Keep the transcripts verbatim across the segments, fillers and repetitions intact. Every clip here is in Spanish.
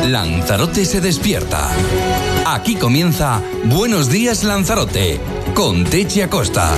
Lanzarote se despierta. Aquí comienza Buenos Días Lanzarote, con Techi Acosta.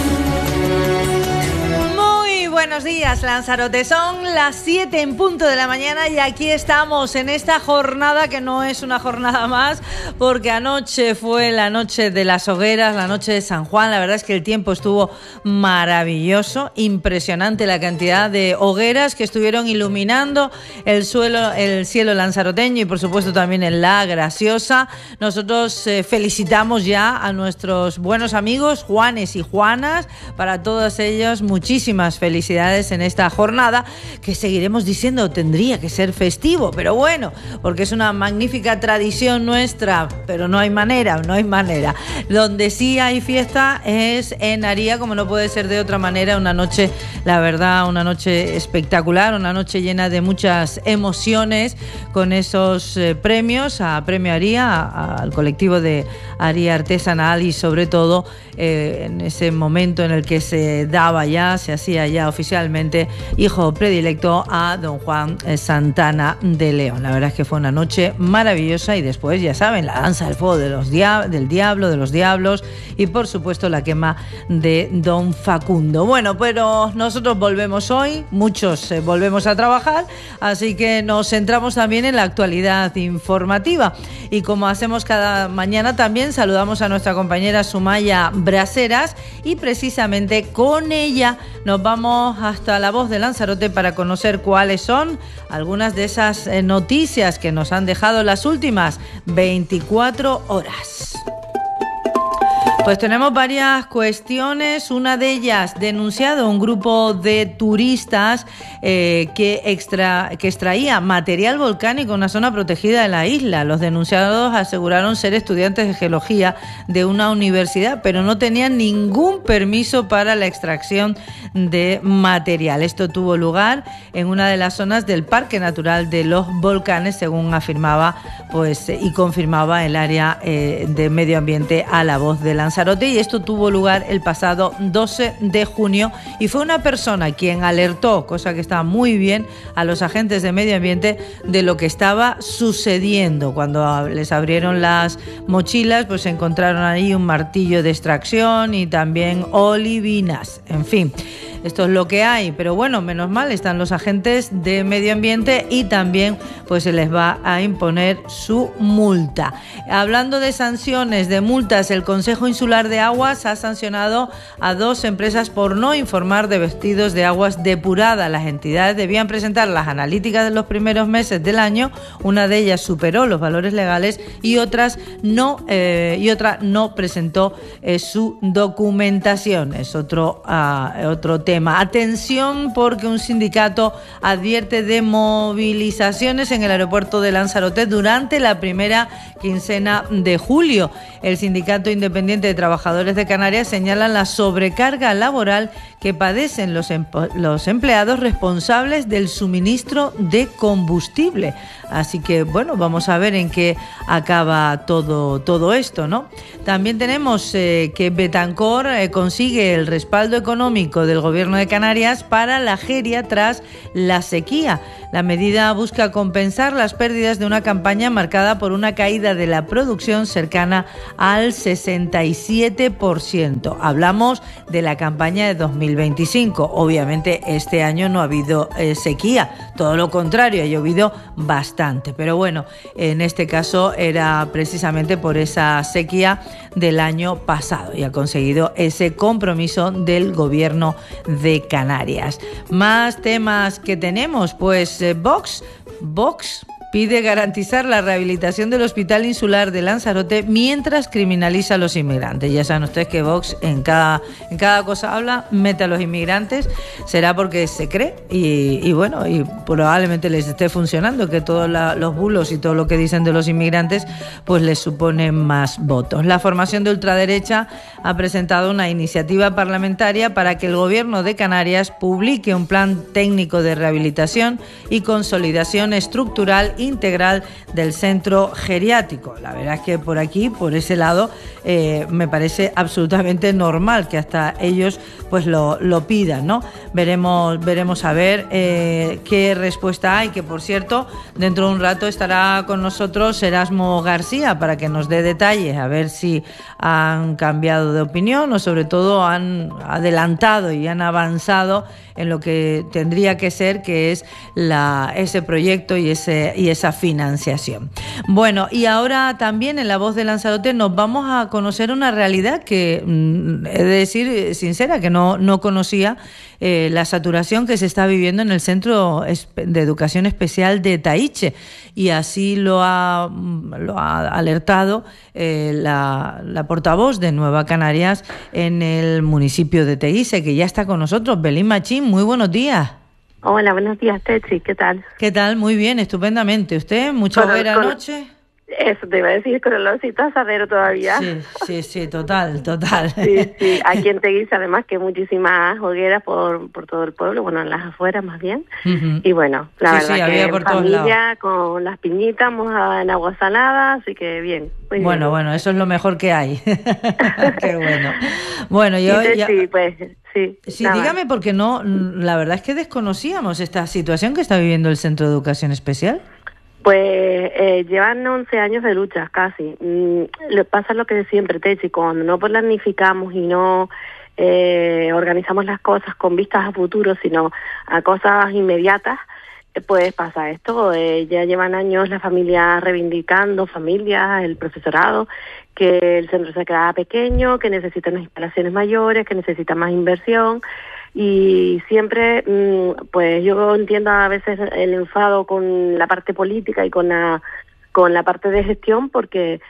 Buenos días, Lanzarote. Son las siete en punto de la mañana y aquí estamos en esta jornada que no es una jornada más, porque anoche fue la noche de las hogueras, la noche de San Juan. La verdad es que el tiempo estuvo maravilloso, impresionante la cantidad de hogueras que estuvieron iluminando el suelo, el cielo lanzaroteño y por supuesto también en La Graciosa. Nosotros eh, felicitamos ya a nuestros buenos amigos Juanes y Juanas. Para todos ellos, muchísimas felicidades en esta jornada, que seguiremos diciendo tendría que ser festivo, pero bueno, porque es una magnífica tradición nuestra, pero no hay manera, no hay manera. Donde sí hay fiesta es en Aría, como no puede ser de otra manera. Una noche, la verdad, una noche espectacular, una noche llena de muchas emociones, con esos eh, premios a Premio Aría, a, a, al colectivo de Aría Artesanal y sobre todo eh, en ese momento en el que se daba ya, se hacía ya oficialmente hijo predilecto a don Juan Santana de León. La verdad es que fue una noche maravillosa y después, ya saben, la danza del fuego de los dia- del diablo, de los diablos y por supuesto la quema de don Facundo. Bueno, pero nosotros volvemos hoy, muchos eh, volvemos a trabajar, así que nos centramos también en la actualidad informativa y como hacemos cada mañana también saludamos a nuestra compañera Sumaya Braseras y precisamente con ella nos vamos hasta La Voz de Lanzarote para conocer cuáles son algunas de esas noticias que nos han dejado las últimas veinticuatro horas. Pues tenemos varias cuestiones. Una de ellas, denunciado un grupo de turistas eh, que, extra, que extraía material volcánico en una zona protegida de la isla. Los denunciados aseguraron ser estudiantes de geología de una universidad, pero no tenían ningún permiso para la extracción de material. Esto tuvo lugar en una de las zonas del Parque Natural de los Volcanes, según afirmaba pues, y confirmaba el área eh, de medio ambiente a La Voz de Lanzarote. Y esto tuvo lugar el pasado doce de junio y fue una persona quien alertó, cosa que estaba muy bien, a los agentes de medio ambiente de lo que estaba sucediendo. Cuando les abrieron las mochilas, pues encontraron ahí un martillo de extracción y también olivinas. En fin, esto es lo que hay, pero bueno, menos mal, están los agentes de medio ambiente y también pues se les va a imponer su multa. Hablando de sanciones, de multas, el Consejo Insular de Aguas ha sancionado a dos empresas por no informar de vertidos de aguas depuradas. Las entidades debían presentar las analíticas de los primeros meses del año, una de ellas superó los valores legales y otras no eh, y otra no presentó eh, su documentación. Es otro uh, otro tema. Atención, porque un sindicato advierte de movilizaciones en el aeropuerto de Lanzarote durante la primera quincena de julio. El Sindicato Independiente de Trabajadores de Canarias señala la sobrecarga laboral que padecen los, em- los empleados responsables del suministro de combustible. Así que, bueno, vamos a ver en qué acaba todo, todo esto, ¿no? También tenemos eh, que Betancor eh, consigue el respaldo económico del Gobierno de Canarias para la Jeria tras la sequía. La medida busca compensar las pérdidas de una campaña marcada por una caída de la producción cercana al sesenta y siete por ciento. Hablamos de la campaña de dos mil veinticinco. Obviamente este año no ha habido eh, sequía, todo lo contrario, ha llovido bastante. Pero bueno, en este caso era precisamente por esa sequía del año pasado y ha conseguido ese compromiso del Gobierno de Canarias. Más temas que tenemos, pues eh, Vox, Vox pide garantizar la rehabilitación del Hospital Insular de Lanzarote mientras criminaliza a los inmigrantes. Ya saben ustedes que Vox en cada, en cada cosa habla, mete a los inmigrantes, será porque se cree y, y bueno, y probablemente les esté funcionando, que todos la, los bulos y todo lo que dicen de los inmigrantes pues les supone más votos. La formación de ultraderecha ha presentado una iniciativa parlamentaria para que el Gobierno de Canarias publique un plan técnico de rehabilitación y consolidación estructural integral del centro geriátrico. La verdad es que por aquí, por ese lado, eh, me parece absolutamente normal que hasta ellos pues lo, lo pidan, ¿no? Veremos, veremos a ver eh, qué respuesta hay, que por cierto, dentro de un rato estará con nosotros Erasmo García para que nos dé detalles, a ver si han cambiado de opinión o sobre todo han adelantado y han avanzado en lo que tendría que ser, que es la, ese proyecto y, ese, y esa financiación. Bueno, y ahora también en La Voz de Lanzarote nos vamos a conocer una realidad que, mm, he de decir sincera, que no, no conocía, eh, la saturación que se está viviendo en el Centro de Educación Especial de Taiche, y así lo ha, lo ha alertado eh, la, la portavoz de Nueva Canarias en el municipio de Teguise, que ya está con nosotros, Belén Machín. Muy buenos días. Hola, buenos días, Techi, ¿qué tal? ¿Qué tal? Muy bien, estupendamente. ¿Usted? ¿Mucha hoguera anoche? Eso te iba a decir, con el olorcito asadero todavía. Sí, sí, sí, total, total. Sí, sí, aquí en Teguise además que hay muchísimas hogueras por, por todo el pueblo, bueno, en las afueras más bien. Uh-huh. Y bueno, la sí, verdad sí, que en familia, con las piñitas, mojadas en agua salada, así que bien. Muy bueno, bien. Bueno, eso es lo mejor que hay. Qué bueno. Bueno, yo... Sí, ya... sí pues... Sí, sí dígame, porque no, la verdad es que desconocíamos esta situación que está viviendo el Centro de Educación Especial. Pues eh, llevan once años de luchas casi. Mm, le pasa lo que de siempre, Techi, cuando no planificamos y no eh, organizamos las cosas con vistas a futuro, sino a cosas inmediatas, eh, pues pasa esto. Eh, ya llevan años la familia reivindicando, familias, el profesorado, que el centro se queda pequeño, que necesita unas instalaciones mayores, que necesita más inversión. Y siempre, pues yo entiendo a veces el enfado con la parte política y con la con la parte de gestión, porque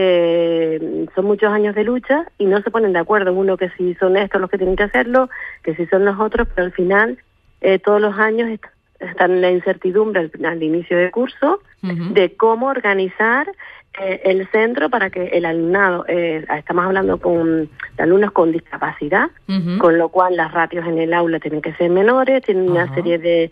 eh, son muchos años de lucha y no se ponen de acuerdo. Uno que si son estos los que tienen que hacerlo, que si son los otros, pero al final eh, todos los años est- están en la incertidumbre al, al inicio del curso uh-huh. de cómo organizar eh, el centro para que el alumnado, eh, estamos hablando con alumnos con discapacidad, uh-huh. con lo cual las ratios en el aula tienen que ser menores, tienen uh-huh. una serie de,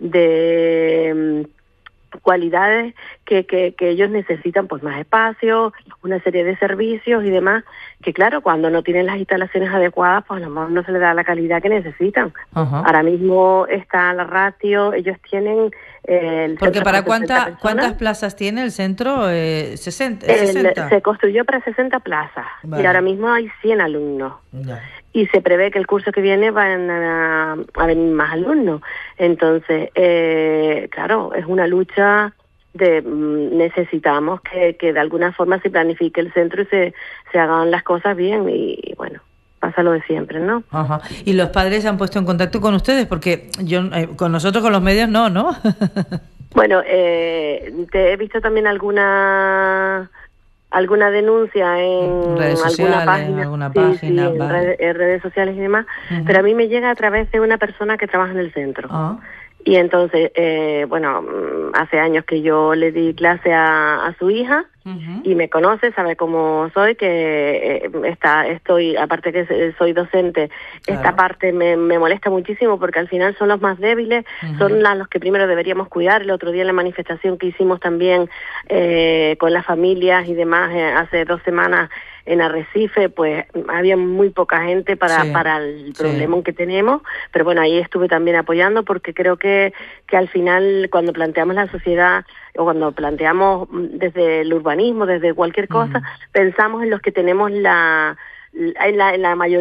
de um, cualidades que, que, que ellos necesitan, pues más espacio, una serie de servicios y demás, que claro, cuando no tienen las instalaciones adecuadas, pues a lo mejor no se les da la calidad que necesitan. Uh-huh. Ahora mismo está la ratio, ellos tienen... Eh, el Porque para cuánta, ¿cuántas plazas tiene el centro? Eh, sesenta, sesenta. El, se construyó para sesenta plazas, vale. Y ahora mismo hay cien alumnos. Vale. Y se prevé que el curso que viene van a, a venir más alumnos. Entonces, eh, claro, es una lucha de mm, necesitamos que, que de alguna forma se planifique el centro y se, se hagan las cosas bien y bueno, pasa lo de siempre, ¿no? Ajá. ¿Y los padres se han puesto en contacto con ustedes? Porque yo eh, con nosotros, con los medios, no, ¿no? Bueno, eh, te he visto también alguna... alguna denuncia en redes alguna sociales, página, alguna sí, página sí, vale. en, redes, en redes sociales y demás, uh-huh. pero a mí me llega a través de una persona que trabaja en el centro. Uh-huh. Y entonces, eh, bueno, hace años que yo le di clase a, a su hija uh-huh. y me conoce, sabe cómo soy, que eh, está, estoy, aparte que soy docente, claro. Esta parte me, me molesta muchísimo porque al final son los más débiles, uh-huh. son las, los que primero deberíamos cuidar. El otro día en la manifestación que hicimos también eh, con las familias y demás, eh, hace dos semanas, en Arrecife, pues había muy poca gente para, sí, para el problema sí. que tenemos, pero bueno, ahí estuve también apoyando porque creo que, que al final cuando planteamos la sociedad o cuando planteamos desde el urbanismo, desde cualquier cosa, mm. pensamos en los que tenemos la, en la, en la mayoría